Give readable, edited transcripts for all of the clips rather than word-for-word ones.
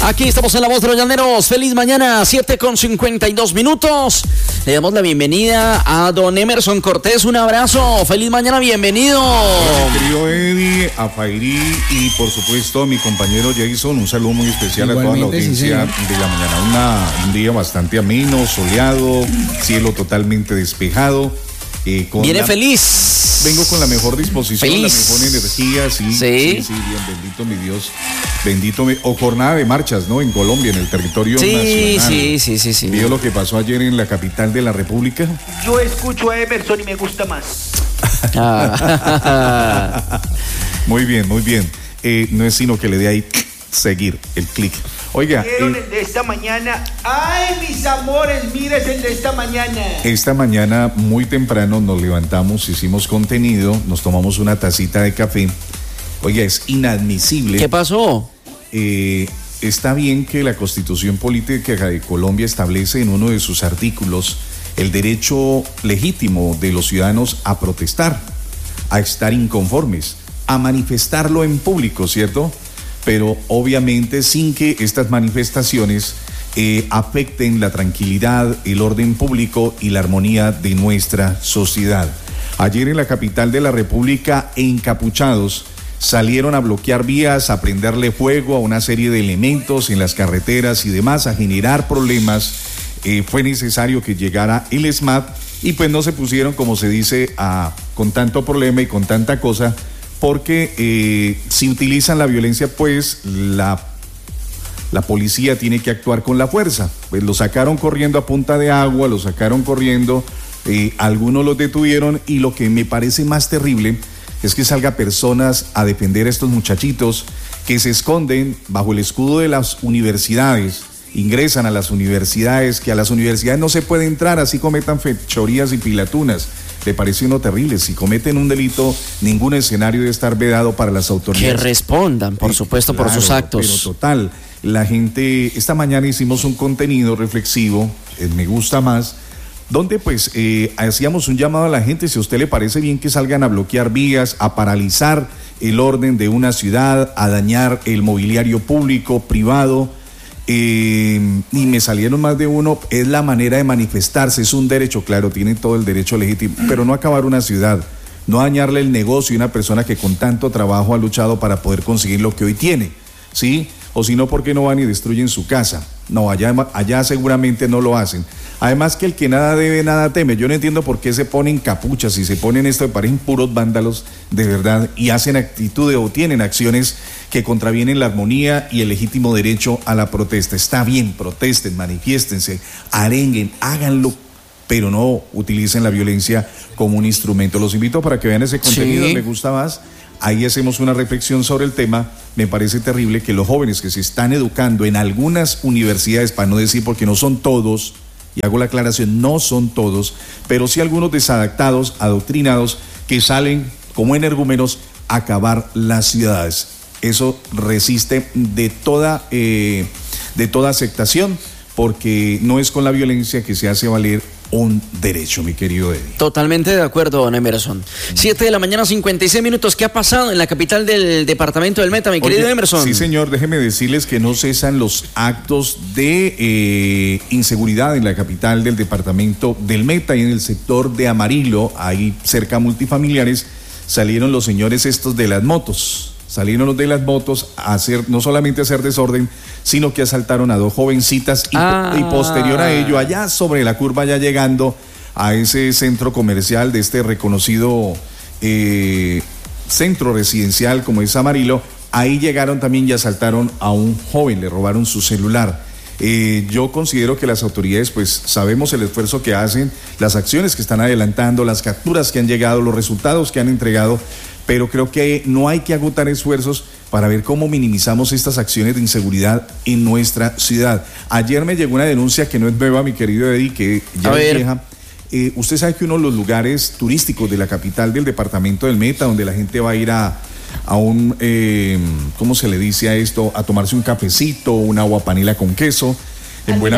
Aquí estamos en La Voz de los Llaneros. Feliz mañana, 7:52. Le damos la bienvenida a don Emerson Cortés. Un abrazo. Feliz mañana, bienvenido. Hola, querido Eddie, a Fairí y por supuesto a mi compañero Jason. Un saludo muy especial a toda la audiencia de la mañana. Un día bastante ameno, soleado, cielo totalmente despejado. Viene feliz. Vengo con la mejor disposición, feliz. La mejor energía, sí, bien, bendito mi Dios, o jornada de marchas, ¿no? En Colombia, en el territorio nacional. Sí. ¿Vio lo que pasó ayer en la capital de la República? Yo escucho a Emerson y me gusta más. Muy bien. No es sino que le dé ahí seguir, el clic. Oiga, ¿vieron el de esta mañana? ¡Ay, mis amores! ¡Mires el de esta mañana! Esta mañana muy temprano nos levantamos, hicimos contenido, nos tomamos una tacita de café. Oiga, es inadmisible. ¿Qué pasó? Está bien que la Constitución Política de Colombia establece en uno de sus artículos el derecho legítimo de los ciudadanos a protestar, a estar inconformes, a manifestarlo en público, ¿cierto? Pero obviamente sin que estas manifestaciones afecten la tranquilidad, el orden público y la armonía de nuestra sociedad. Ayer en la capital de la República, encapuchados, salieron a bloquear vías, a prenderle fuego a una serie de elementos en las carreteras y demás, a generar problemas. Fue necesario que llegara el SMAT y pues no se pusieron, como se dice, con tanto problema y con tanta cosa, porque si utilizan la violencia, pues la policía tiene que actuar con la fuerza. Pues lo sacaron corriendo a punta de agua, lo sacaron corriendo, algunos los detuvieron, y lo que me parece más terrible es que salgan personas a defender a estos muchachitos que se esconden bajo el escudo de las universidades, ingresan a las universidades, que a las universidades no se puede entrar, así cometan fechorías y pilatunas. ¿Le parece uno terrible? Si cometen un delito, ningún escenario debe estar vedado para las autoridades. Que respondan, por supuesto, claro, por sus actos. Pero total, la gente, esta mañana hicimos un contenido reflexivo, Me Gusta Más, donde pues hacíamos un llamado a la gente, si a usted le parece bien que salgan a bloquear vías, a paralizar el orden de una ciudad, a dañar el mobiliario público, privado, y me salieron más de uno. Es la manera de manifestarse, es un derecho, claro, tienen todo el derecho legítimo, pero no acabar una ciudad, no dañarle el negocio a una persona que con tanto trabajo ha luchado para poder conseguir lo que hoy tiene, ¿sí? O si no, ¿por qué no van y destruyen su casa? No, allá seguramente no lo hacen. Además que el que nada debe, nada teme. Yo no entiendo por qué se ponen capuchas y se ponen esto, me parecen puros vándalos de verdad, y hacen actitudes o tienen acciones que contravienen la armonía y el legítimo derecho a la protesta. Está bien, protesten, manifiéstense, arenguen, háganlo, pero no utilicen la violencia como un instrumento. Los invito para que vean ese contenido, Me Gusta Más. Ahí hacemos una reflexión sobre el tema. Me parece terrible que los jóvenes que se están educando en algunas universidades, para no decir porque no son todos, y hago la aclaración, no son todos, pero sí algunos desadaptados, adoctrinados, que salen como energúmenos a acabar las ciudades. Eso resiste de toda aceptación, porque no es con la violencia que se hace valer un derecho, mi querido Eddie. Totalmente de acuerdo, don Emerson. 7:56 a.m. ¿Qué ha pasado en la capital del departamento del Meta, mi querido Emerson? Sí, señor, déjeme decirles que no cesan los actos de inseguridad en la capital del departamento del Meta y en el sector de Amarillo, ahí cerca a multifamiliares, salieron los señores estos de las motos. Salieron los de las motos a hacer, no solamente a hacer desorden, sino que asaltaron a dos jovencitas y posterior a ello, allá sobre la curva, ya llegando a ese centro comercial de este reconocido centro residencial como es Amarillo, ahí llegaron también y asaltaron a un joven, le robaron su celular. Yo considero que las autoridades, pues sabemos el esfuerzo que hacen, las acciones que están adelantando, las capturas que han llegado, los resultados que han entregado, pero creo que no hay que agotar esfuerzos para ver cómo minimizamos estas acciones de inseguridad en nuestra ciudad. Ayer me llegó una denuncia que no es nueva, mi querido Eddie, que ya es vieja. Usted sabe que uno de los lugares turísticos de la capital del departamento del Meta, donde la gente va a ir a un, ¿cómo se le dice a esto? A tomarse un cafecito, una aguapanela con queso, en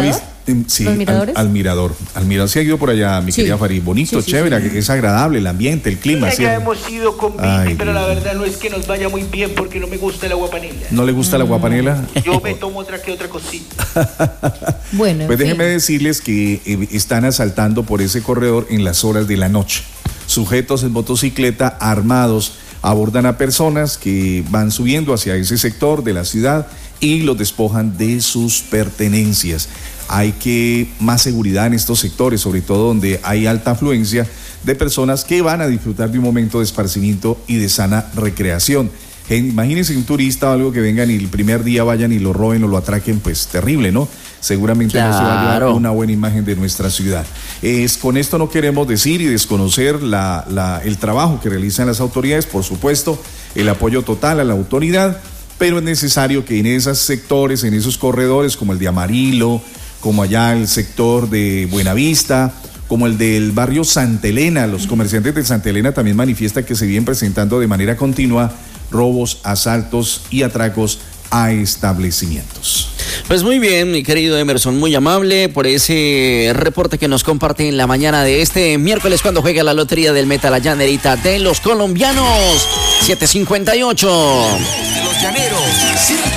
Sí, ¿Los miradores? Al mirador. Se ha ido por allá, mi querida Farid. Bonito, Sí, chévere, es agradable el ambiente, el clima. Ya hemos ido con Vicky, Ay, pero Dios la mío. verdad no es que nos vaya muy bien porque no me gusta el agua panela. ¿No le gusta la guapanela? Yo me tomo otra que otra cosita. Bueno, Pues en déjenme fin. decirles que están asaltando por ese corredor en las horas de la noche. Sujetos en motocicleta armados abordan a personas que van subiendo hacia ese sector de la ciudad y los despojan de sus pertenencias. Hay que más seguridad en estos sectores, sobre todo donde hay alta afluencia de personas que van a disfrutar de un momento de esparcimiento y de sana recreación. Imagínense un turista o algo que vengan y el primer día vayan y lo roben o lo atraquen, pues terrible, ¿no? Seguramente no se va a llevar Claro. una buena imagen de nuestra ciudad. Con esto no queremos decir y desconocer el trabajo que realizan las autoridades, por supuesto, el apoyo total a la autoridad, pero es necesario que en esos sectores, en esos corredores como el de Amarillo, como allá el sector de Buenavista, como el del barrio Santa Elena, los comerciantes de Santa Elena también manifiestan que se vienen presentando de manera continua robos, asaltos y atracos a establecimientos. Pues muy bien, mi querido Emerson, muy amable por ese reporte que nos comparte en la mañana de este miércoles cuando juega la lotería del Meta, la llanerita de los colombianos. 7:58. De los llaneros, circa